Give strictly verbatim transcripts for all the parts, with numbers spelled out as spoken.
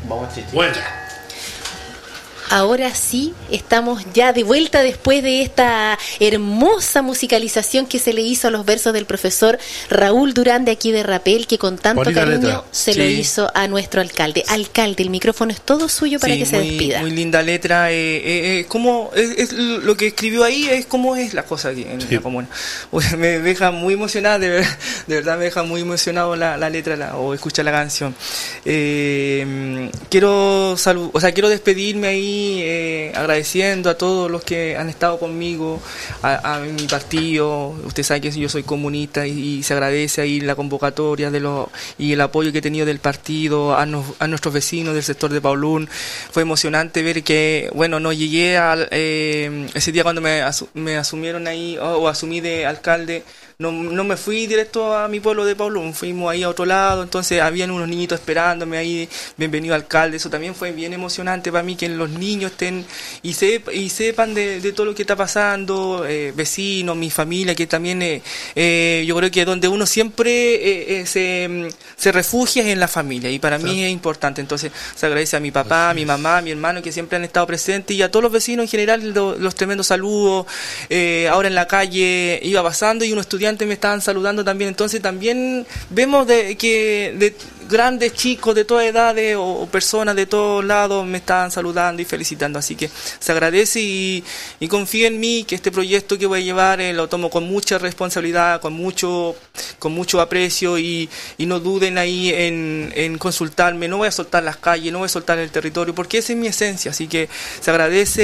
Vamos, Chichi. Bueno. Ahora sí, estamos ya de vuelta después de esta hermosa musicalización que se le hizo a los versos del profesor Raúl Durán de aquí de Rapel, que con tanto Bonita cariño letra. se Sí. lo hizo a nuestro alcalde. Alcalde, el micrófono es todo suyo para Sí, que se muy, despida. Muy linda letra. Eh, eh, eh, como es, es lo que escribió ahí es como es la cosa aquí en Sí. la comuna. Uy, me deja muy emocionada, de verdad, de verdad me deja muy emocionado la, la letra la, o escuchar la canción. Eh, quiero salu- o sea, quiero despedirme ahí eh, agradeciendo a todos los que han estado conmigo, a, a mi partido. Usted sabe que yo soy comunista y, y se agradece ahí la convocatoria de los y el apoyo que he tenido del partido, a, nos, a nuestros vecinos del sector de Paulún. Fue emocionante ver que, bueno, no llegué al, eh, ese día cuando me, asu- me asumieron ahí, o, o asumí de alcalde. No, no me fui directo a mi pueblo de Paulún, fuimos ahí a otro lado, entonces habían unos niñitos esperándome ahí, bienvenido alcalde. Eso también fue bien emocionante para mí, que los niños estén y, sep- y sepan de, de todo lo que está pasando, eh, vecinos, mi familia, que también eh, eh, yo creo que donde uno siempre eh, eh, se, se refugia es en la familia, y para mí es importante. Entonces se agradece a mi papá, a mi mamá, a mi hermano, que siempre han estado presentes, y a todos los vecinos en general lo- los tremendos saludos. Eh, ahora en la calle iba pasando y unos estudiantes me estaban saludando también, entonces también vemos de que de grandes chicos de todas edades o, o personas de todos lados me estaban saludando y felicitando, así que se agradece y, y confío en mí, que este proyecto que voy a llevar eh, lo tomo con mucha responsabilidad, con mucho con mucho aprecio, y, y no duden ahí en, en consultarme. No voy a soltar las calles, no voy a soltar el territorio, porque esa es mi esencia, así que se agradece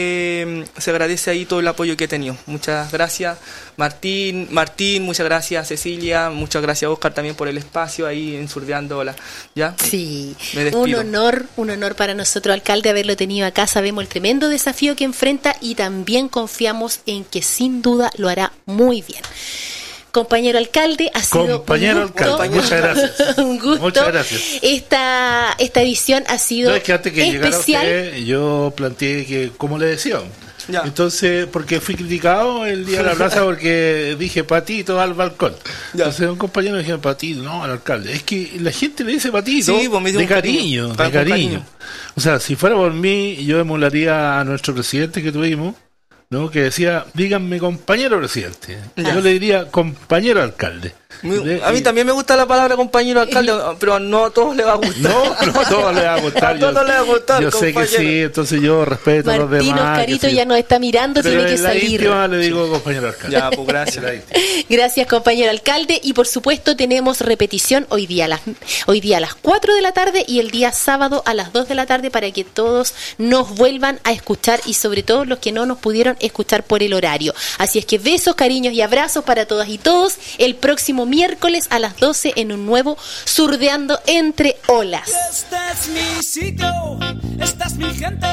eh, se agradece ahí todo el apoyo que he tenido. Muchas gracias Martín, Martín, muchas gracias Cecilia, muchas gracias Oscar también por el espacio ahí en Surdeándola. ¿Ya? Sí, Me despido. un honor, un honor para nosotros, alcalde, haberlo tenido acá. Sabemos el tremendo desafío que enfrenta y también confiamos en que sin duda lo hará muy bien. Compañero alcalde, ha sido Compañero un gusto, alcalde, muchas gracias. un gusto. Muchas gracias. Esta, esta edición ha sido No, es que antes que llegara especial. usted, yo planteé que, como le decía, Ya. entonces, porque fui criticado el día de la plaza porque dije patito al balcón. Ya. Entonces un compañero me dijo patito, no, al alcalde. Es que la gente le dice patito Sí, pues me dio de un cariño, cariño, de con cariño. cariño. O sea, si fuera por mí, yo emularía a nuestro presidente que tuvimos, ¿no? Que decía, díganme compañero presidente. Ya. Yo le diría compañero alcalde. Muy- Le- a mí también me gusta la palabra compañero alcalde, pero no a todos les va a gustar. No, no a todos les va a gustar. A todos yo les va a gustar, yo sé que compañero. sí, entonces yo respeto a los demás. Martín Oscarito que sí. ya nos está mirando, Pero tiene que en la salir. íntima le digo compañero alcalde. Ya, pues gracias. En la íntima. Gracias, compañero alcalde, y por supuesto tenemos repetición hoy día a las hoy día a las cuatro de la tarde y el día sábado a las dos de la tarde, para que todos nos vuelvan a escuchar, y sobre todo los que no nos pudieron escuchar por el horario. Así es que besos, cariños y abrazos para todas y todos el próximo miércoles a las doce en un nuevo Surdeando entre Olas. Este es mi sitio, esta es mi gente,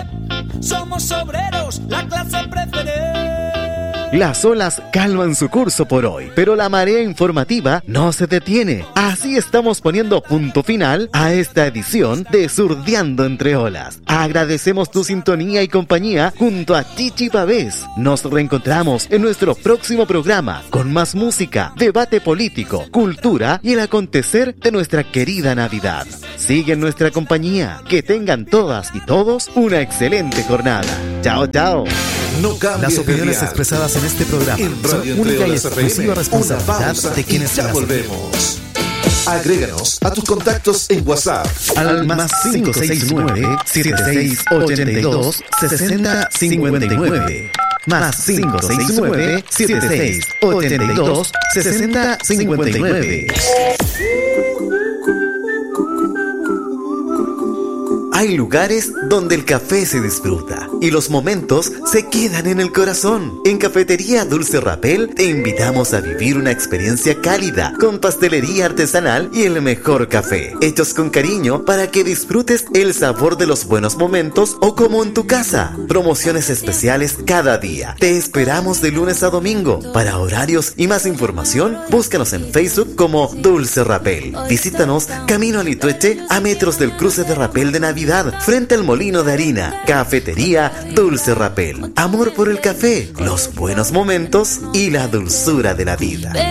somos obreros, la clase preferente. Las olas calman su curso por hoy, pero la marea informativa no se detiene. Así estamos poniendo punto final a esta edición de Surdeando entre Olas. Agradecemos tu sintonía y compañía junto a Chichi Pavés. Nos reencontramos en nuestro próximo programa con más música, debate político, cultura y el acontecer de nuestra querida Navidad. Sigue en nuestra compañía. Que tengan todas y todos una excelente jornada. Chao, chao. No cambies Las de opiniones dial. expresadas en este programa En son Radio Entre única y Olas F M, exclusiva una responsabilidad pausa de quienes y ya las volvemos. Agréganos a tus contactos en WhatsApp. Al más cinco seis nueve, siete seis ocho dos, seis cero cinco nueve. Más cinco seis nueve, siete seis ocho dos, seis cero cinco nueve. Hay lugares donde el café se disfruta y los momentos se quedan en el corazón. En Cafetería Dulce Rapel te invitamos a vivir una experiencia cálida con pastelería artesanal y el mejor café, hechos con cariño para que disfrutes el sabor de los buenos momentos o como en tu casa. Promociones especiales cada día. Te esperamos de lunes a domingo. Para horarios y más información, búscanos en Facebook como Dulce Rapel. Visítanos Camino a Litueche, a metros del cruce de Rapel de Navidad, frente al molino de harina. Cafetería Dulce Rapel. Amor por el café, los buenos momentos y la dulzura de la vida.